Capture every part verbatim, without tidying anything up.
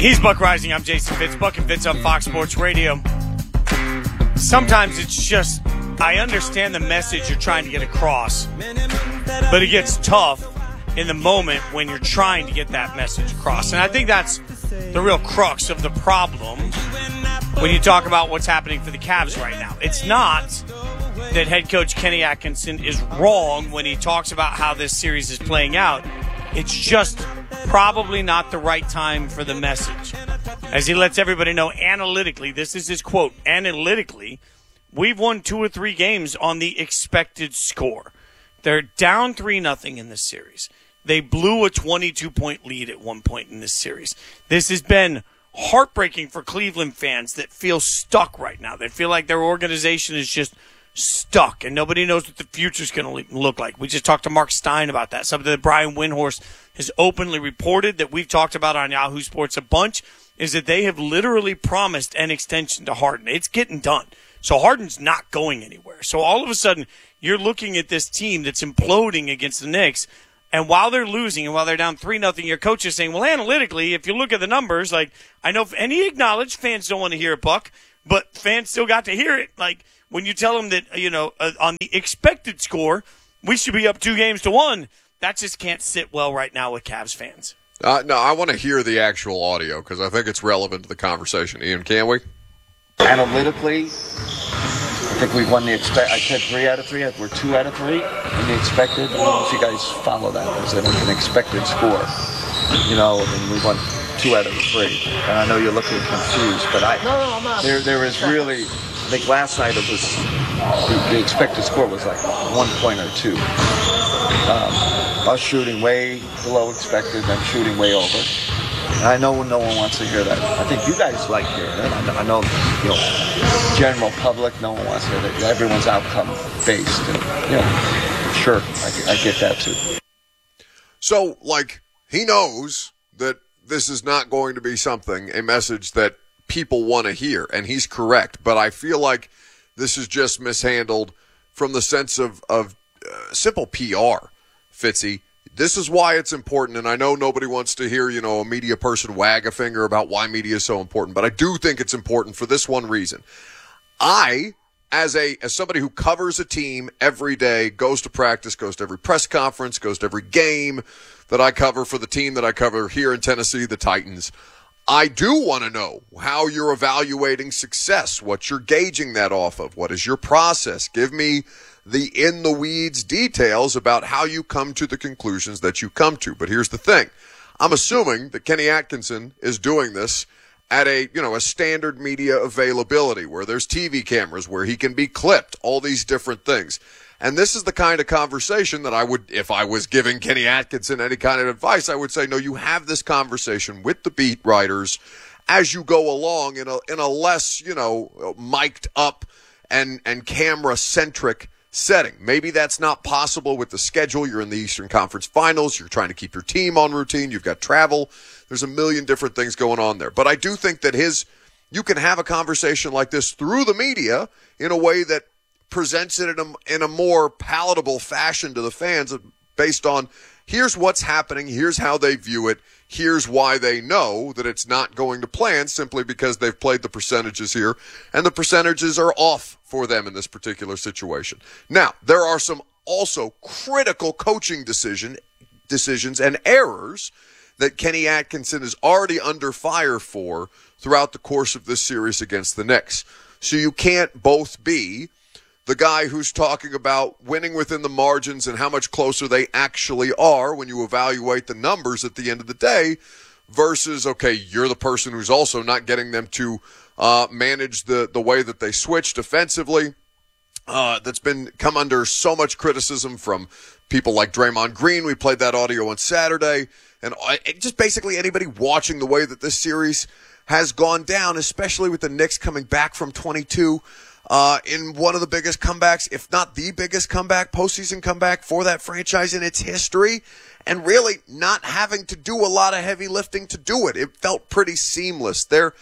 He's Buck Rising. I'm Jason Fitz. Buck and Fitz on Fox Sports Radio. Sometimes it's just, I understand the message you're trying to get across, but it gets tough in the moment when you're trying to get that message across. And I think that's the real crux of the problem when you talk about what's happening for the Cavs right now. It's not that head coach Kenny Atkinson is wrong when he talks about how this series is playing out. It's just probably not the right time for the message. As he lets everybody know analytically, this is his quote, analytically, we've won two or three games on the expected score. They're down three nothing in this series. They blew a twenty-two point lead at one point in this series. This has been heartbreaking for Cleveland fans that feel stuck right now. They feel like their organization is just stuck, and nobody knows what the future is going to look like. We just talked to Mark Stein about that, something that Brian Windhorst has openly reported that we've talked about on Yahoo Sports a bunch, is that they have literally promised an extension to Harden. It's getting done. So Harden's not going anywhere. So all of a sudden, you're looking at this team that's imploding against the Knicks, and while they're losing and while they're down three nothing, your coach is saying, well, analytically, if you look at the numbers, like, I know any acknowledged fans don't want to hear it, Buck, but fans still got to hear it. Like, when you tell them that, you know, uh, on the expected score, we should be up two games to one, that just can't sit well right now with Cavs fans. Uh, no, I want to hear the actual audio because I think it's relevant to the conversation. Ian, can we? Analytically, I think we've won the expect. I said three out of three. We're two out of three in the expected. I don't know if you guys follow that. Is it like an expected score? You know, and we won two out of three. And I know you're looking confused, but I no, no, I'm not. There, there is really. I think last night it was the, the expected score was like one point or two. Um, us shooting way below expected, them shooting way over. And I know no one wants to hear that. I think you guys like hearing it. I know, I know, you know, general public, no one wants to hear that. Everyone's outcome based, and you know, sure, I, I get that too. So, like, he knows that this is not going to be something, a message that people want to hear, and he's correct. But I feel like this is just mishandled from the sense of, of uh, simple P R, Fitzy. This is why it's important, and I know nobody wants to hear, you know, a media person wag a finger about why media is so important, but I do think it's important for this one reason. I, as a as somebody who covers a team every day, goes to practice, goes to every press conference, goes to every game that I cover for the team that I cover here in Tennessee, the Titans, I do want to know how you're evaluating success, what you're gauging that off of, what is your process. Give me the in-the-weeds details about how you come to the conclusions that you come to. But here's the thing. I'm assuming that Kenny Atkinson is doing this at a, you know, a standard media availability where there's T V cameras, where he can be clipped, all these different things. And this is the kind of conversation that I would, if I was giving Kenny Atkinson any kind of advice, I would say, no, you have this conversation with the beat writers as you go along in a in a less, you know, mic'd up and, and camera-centric setting. Maybe that's not possible with the schedule. You're in the Eastern Conference Finals. You're trying to keep your team on routine. You've got travel. There's a million different things going on there. But I do think that his, you can have a conversation like this through the media in a way that presents it in a, in a more palatable fashion to the fans based on here's what's happening, here's how they view it, here's why they know that it's not going to plan simply because they've played the percentages here, and the percentages are off for them in this particular situation. Now, there are some also critical coaching decision decisions and errors that Kenny Atkinson is already under fire for throughout the course of this series against the Knicks. So you can't both be the guy who's talking about winning within the margins and how much closer they actually are when you evaluate the numbers at the end of the day versus, okay, you're the person who's also not getting them to uh, manage the, the way that they switch defensively. Uh, that's been come under so much criticism from people like Draymond Green. We played that audio on Saturday. And just basically anybody watching the way that this series has gone down, especially with the Knicks coming back from twenty-two uh, in one of the biggest comebacks, if not the biggest comeback, postseason comeback for that franchise in its history, and really not having to do a lot of heavy lifting to do it. It felt pretty seamless. There,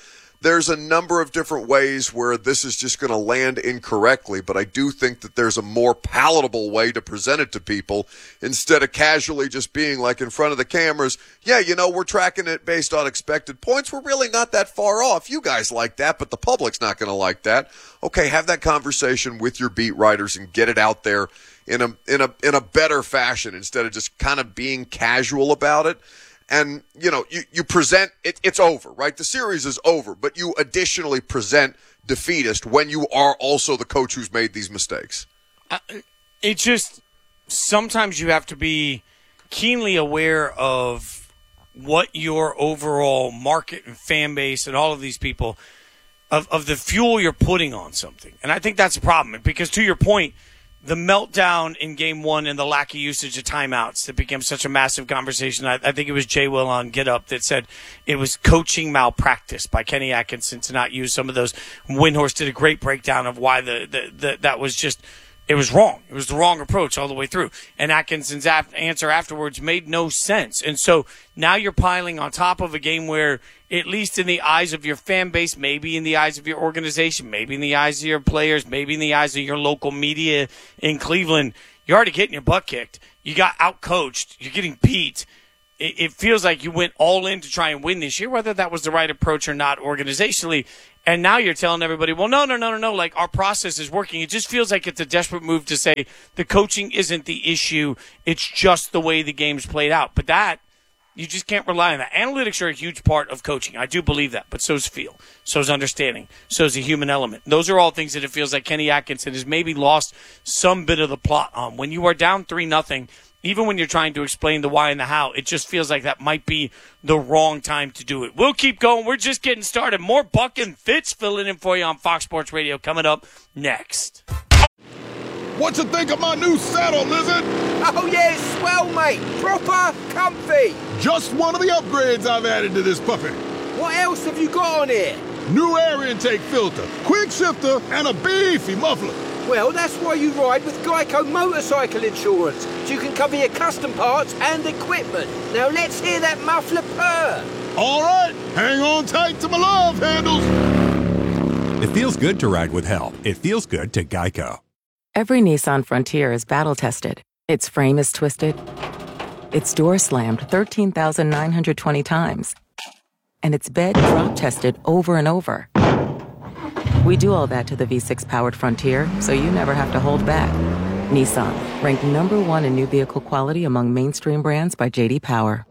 there's a number of different ways where this is just going to land incorrectly, but I do think that there's a more palatable way to present it to people instead of casually just being like in front of the cameras, yeah, you know, we're tracking it based on expected points. We're really not that far off. You guys like that, but the public's not going to like that. Okay, have that conversation with your beat writers and get it out there in a in a in a better fashion instead of just kind of being casual about it. And, you know, you, you present, it, it's over, right? The series is over, but you additionally present defeatist when you are also the coach who's made these mistakes. Uh, it just, sometimes you have to be keenly aware of what your overall market and fan base and all of these people, of, of the fuel you're putting on something. And I think that's a problem because, to your point, the meltdown in game one and the lack of usage of timeouts that became such a massive conversation. I, I think it was Jay Will on Get Up that said it was coaching malpractice by Kenny Atkinson to not use some of those. Windhorst did a great breakdown of why the, the, the that was just – it was wrong. It was the wrong approach all the way through. And Atkinson's af- answer afterwards made no sense. And so now you're piling on top of a game where, at least in the eyes of your fan base, maybe in the eyes of your organization, maybe in the eyes of your players, maybe in the eyes of your local media in Cleveland, you're already getting your butt kicked. You got out-coached. You're getting beat. It, it feels like you went all in to try and win this year, whether that was the right approach or not organizationally. And now you're telling everybody, well, no, no, no, no, no, like our process is working. It just feels like it's a desperate move to say the coaching isn't the issue. It's just the way the game's played out. But that, you just can't rely on that. Analytics are a huge part of coaching. I do believe that. But so's feel. So's understanding. So's the human element. Those are all things that it feels like Kenny Atkinson has maybe lost some bit of the plot on. When you are down three nothing, even when you're trying to explain the why and the how, it just feels like that might be the wrong time to do it. We'll keep going. We're just getting started. More Buck and Fitz filling in for you on Fox Sports Radio coming up next. What you think of my new saddle, Lizard? Oh, yeah, it's swell, mate. Proper comfy. Just one of the upgrades I've added to this puppy. What else have you got on here? New air intake filter, quick shifter, and a beefy muffler. Well, that's why you ride with Geico Motorcycle Insurance, so you can cover your custom parts and equipment. Now let's hear that muffler purr. All right, hang on tight to my love handles. It feels good to ride with help. It feels good to Geico. Every Nissan Frontier is battle-tested. Its frame is twisted. Its door slammed thirteen thousand nine hundred twenty times. And its bed drop-tested over and over. We do all that to the V six powered Frontier, so you never have to hold back. Nissan, ranked number one in new vehicle quality among mainstream brands by J D Power.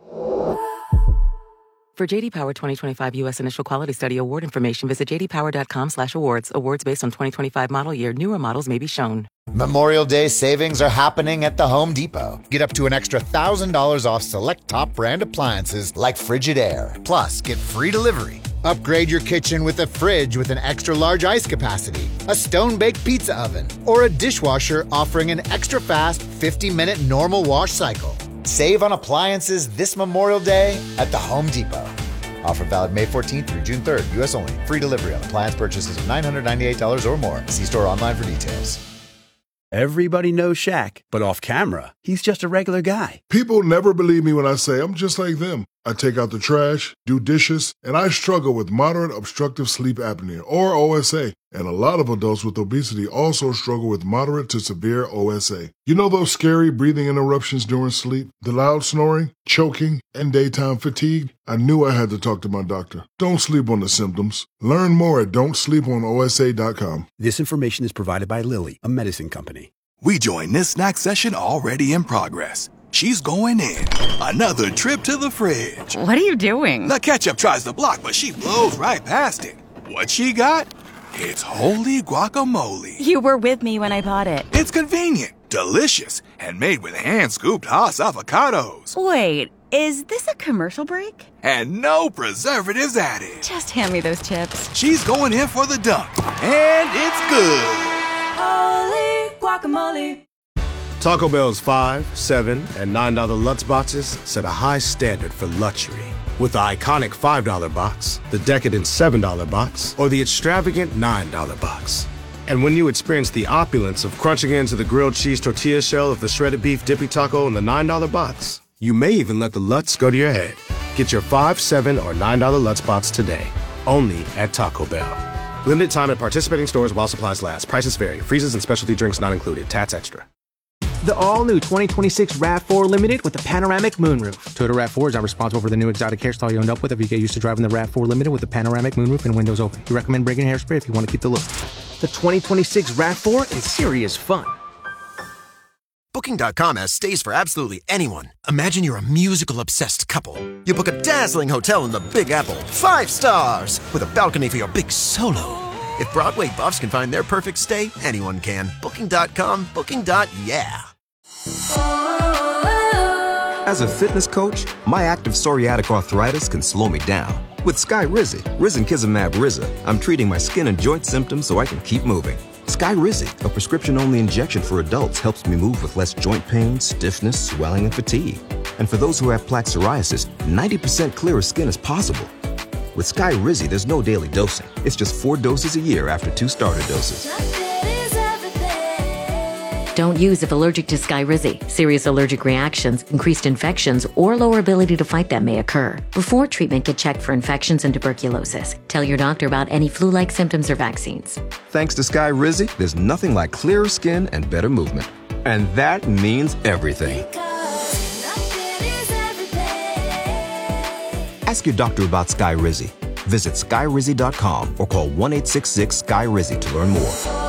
For J D Power twenty twenty-five U S Initial Quality Study award information, visit j d power dot com slash awards. Awards based on twenty twenty-five model year. Newer models may be shown. Memorial Day savings are happening at the Home Depot. Get up to an extra one thousand dollars off select top brand appliances like Frigidaire. Plus, get free delivery. Upgrade your kitchen with a fridge with an extra large ice capacity, a stone-baked pizza oven, or a dishwasher offering an extra fast fifty minute normal wash cycle. Save on appliances this Memorial Day at the Home Depot. Offer valid May fourteenth through June third, U S only. Free delivery on appliance purchases of nine hundred ninety-eight dollars or more. See store online for details. Everybody knows Shaq, but off camera, he's just a regular guy. People never believe me when I say I'm just like them. I take out the trash, do dishes, and I struggle with moderate obstructive sleep apnea, or O S A. And a lot of adults with obesity also struggle with moderate to severe O S A. You know those scary breathing interruptions during sleep, the loud snoring, choking, and daytime fatigue? I knew I had to talk to my doctor. Don't sleep on the symptoms. Learn more at don't sleep on O S A dot com. This information is provided by Lilly, a medicine company. We join this snack session already in progress. She's going in. Another trip to the fridge. What are you doing? The ketchup tries to block, but she blows right past it. What she got? It's holy guacamole. You were with me when I bought it. It's convenient, delicious, and made with hand-scooped Haas avocados. Wait, is this a commercial break? And no preservatives added. Just hand me those chips. She's going in for the dunk, and it's good. Holy guacamole. Taco Bell's five, seven, and nine dollar Lutz boxes set a high standard for luxury. With the iconic five dollar box, the decadent seven dollar box, or the extravagant nine dollar box. And when you experience the opulence of crunching into the grilled cheese tortilla shell of the shredded beef dippy taco in the nine dollar box, you may even let the Lutz go to your head. Get your five, seven, or nine dollar Lutz box today. only at Taco Bell. Limited time at participating stores while supplies last. Prices vary. Freezes and specialty drinks not included. Tats Extra. The all-new twenty twenty-six RAV four Limited with a panoramic moonroof. Toyota RAV four is not responsible for the new exotic hairstyle you end up with if you get used to driving the RAV four Limited with a panoramic moonroof and windows open. We recommend bringing hairspray if you want to keep the look. The twenty twenty-six RAV four is serious fun. Booking dot com has stays for absolutely anyone. Imagine you're a musical-obsessed couple. You book a dazzling hotel in the Big Apple, five stars, with a balcony for your big solo. If Broadway buffs can find their perfect stay, anyone can. Booking dot com, booking. Yeah. As a fitness coach, my active psoriatic arthritis can slow me down. With Skyrizi, risankizumab Riza, I'm treating my skin and joint symptoms so I can keep moving. Skyrizi, a prescription-only injection for adults, helps me move with less joint pain, stiffness, swelling, and fatigue. And for those who have plaque psoriasis, ninety percent clearer skin is possible. With Skyrizi, there's no daily dosing. It's just four doses a year after two starter doses. Don't use if allergic to Skyrizi. Serious allergic reactions, increased infections, or lower ability to fight them may occur. Before treatment, get checked for infections and tuberculosis. Tell your doctor about any flu-like symptoms or vaccines. Thanks to Skyrizi, there's nothing like clearer skin and better movement. And that means everything. Ask your doctor about Skyrizi. Visit Skyrizi dot com or call one eight six six Sky Rizzi to learn more.